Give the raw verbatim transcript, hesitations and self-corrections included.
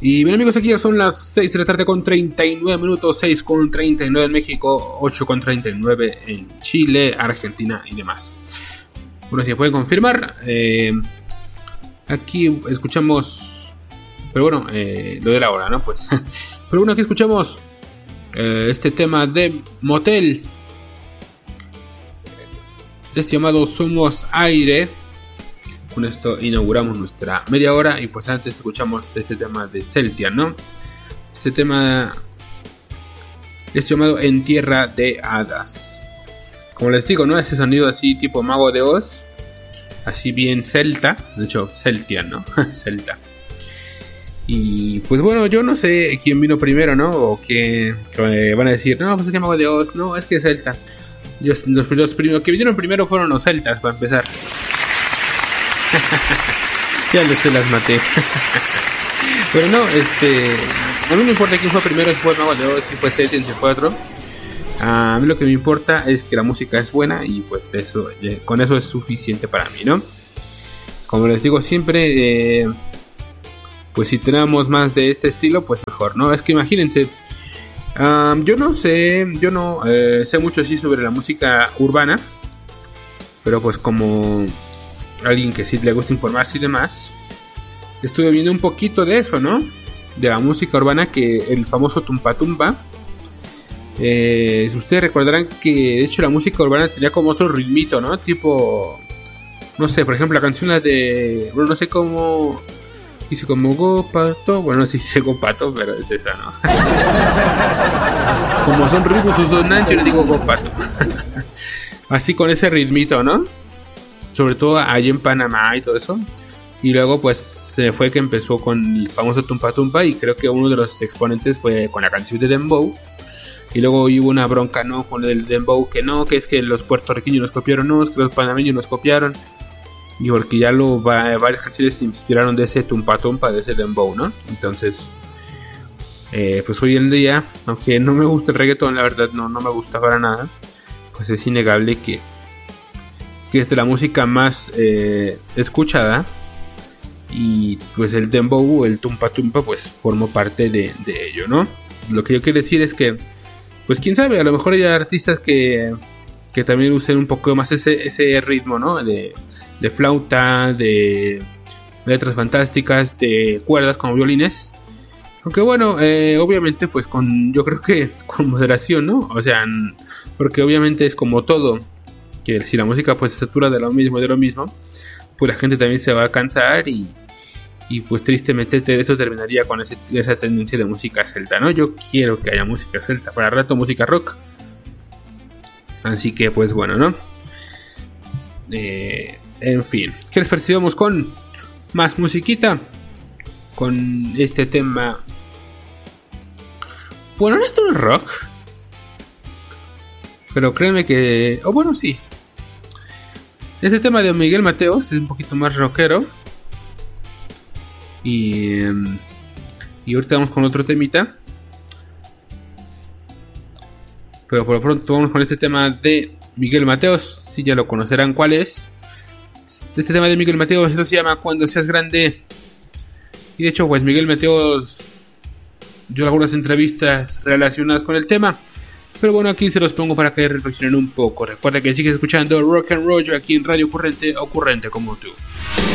Y bien amigos, aquí ya son las seis de la tarde con treinta y nueve minutos, seis con treinta y nueve en México, ocho con treinta y nueve en Chile, Argentina y demás. Bueno, si me pueden confirmar, eh, aquí escuchamos, pero bueno, eh, lo de la hora, ¿no? Pues, pero bueno, aquí escuchamos eh, este tema de Motel, este llamado Somos Aire. Con esto inauguramos nuestra media hora y pues antes escuchamos este tema de Celtian, ¿no? Este tema es llamado En Tierra de Hadas. Como les digo, ¿no? Ese sonido así tipo Mago de Oz, así bien celta, de hecho Celtian, ¿no? Celta. Y pues bueno, yo no sé quién vino primero, ¿no? O que, que van a decir, no, pues es que Mago de Oz, no, es que Celta. Yo, los, los primeros que vinieron primero fueron los celtas, para empezar. Ya les se las maté. Pero no, este, a mí no me importa quién fue primero, si fue el Mago de Oz, si fue Celtian, si fue otro. A mí lo que me importa es que la música es buena y pues eso, con eso es suficiente para mí, ¿no? Como les digo siempre, eh, pues si tenemos más de este estilo, pues mejor, ¿no? Es que imagínense, um, yo no sé, yo no eh, sé mucho así sobre la música urbana, pero pues como alguien que sí le gusta informarse y demás, estuve viendo un poquito de eso, ¿no? De la música urbana, que el famoso tumpa tumpa. Eh, ustedes recordarán que de hecho la música urbana tenía como otro ritmito, ¿no? Tipo, no sé, por ejemplo la canción la de, bueno, no sé cómo dice, como Go Pato, bueno, no sé si dice Go Pato, pero es esa, ¿no? Como son ritmos o sonan, yo le digo Go Pato. Así con ese ritmito, ¿no? Sobre todo allí en Panamá y todo eso. Y luego pues se fue que empezó con el famoso tumpa tumpa, y creo que uno de los exponentes fue con la canción de Dembow. Y luego hubo una bronca, ¿no? Con el Dembow, que no, que es que los puertorriqueños nos copiaron, no, es que los panameños nos copiaron. Y porque ya lo, varias canciones se inspiraron de ese tumpa tumpa, de ese Dembow, ¿no? Entonces, eh, pues hoy en día, aunque no me gusta el reggaetón, la verdad no, no me gusta para nada, pues es innegable que que es de la música más eh, escuchada, y pues el dembow, el tumpa tumpa, pues formó parte de, de ello, ¿no? Lo que yo quiero decir es que, pues quién sabe, a lo mejor hay artistas que, que también usen un poco más ese, ese ritmo, ¿no? De, de flauta, de letras fantásticas, de cuerdas como violines. Aunque bueno, eh, obviamente pues con, yo creo que con moderación, ¿no? O sea, porque obviamente es como todo, que si la música pues se satura de lo mismo de lo mismo, pues la gente también se va a cansar, y, y pues tristemente eso terminaría con ese, esa tendencia de música celta, ¿no? Yo quiero que haya música celta, para rato música rock. Así que pues bueno, ¿no? Eh, en fin, ¿qué les parece? Vamos con más musiquita, con este tema. Bueno, esto no es rock, pero créanme que, o oh, bueno, sí. Este tema de Miguel Mateos es un poquito más rockero. Y, y ahorita vamos con otro temita. Pero por lo pronto vamos con este tema de Miguel Mateos. Si ya lo conocerán cuál es. Este tema de Miguel Mateos, esto se llama Cuando Seas Grande. Y de hecho pues Miguel Mateos dio algunas entrevistas relacionadas con el tema. Pero bueno, aquí se los pongo para que reflexionen un poco. Recuerda que sigues escuchando Rock and Roll aquí en Radio Ocurrente, ocurrente como tú.